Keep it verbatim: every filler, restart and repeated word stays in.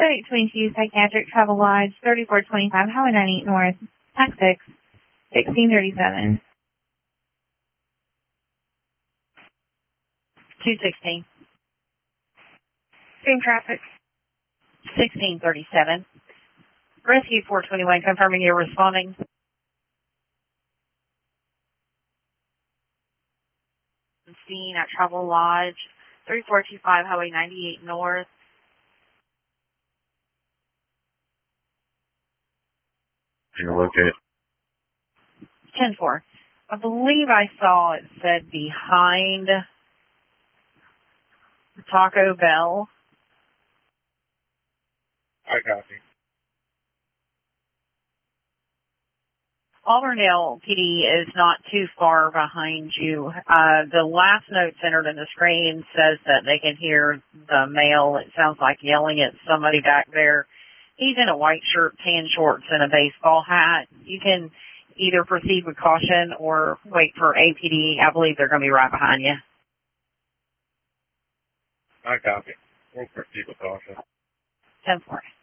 Flight twenty-two, Psychiatric Travel Lodge, thirty-four twenty-five, Highway ninety-eight North, Tax six, sixteen thirty-seven. two sixteen. Same traffic. sixteen thirty-seven. Rescue four twenty-one, confirming you're responding. Scene at Travel Lodge, thirty-four twenty-five, Highway ninety-eight North. Can you locate? ten four. I believe I saw it said behind Taco Bell. I copy. Auburndale P D is not too far behind you. Uh, the last note entered in the screen says that they can hear the male. It sounds like yelling at somebody back there. He's in a white shirt, tan shorts, and a baseball hat. You can either proceed with caution or wait for A P D. I believe they're going to be right behind you. I copy. We'll proceed with caution. ten four.